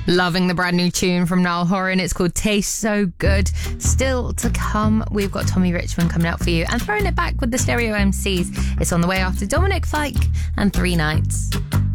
Loving the brand new tune from Niall Horan. It's called Taste So Good. Still to come, we've got Tommy Richmond coming out for you and throwing it back with the Stereo MCs. It's on the way after Dominic Fike and 3 Nights.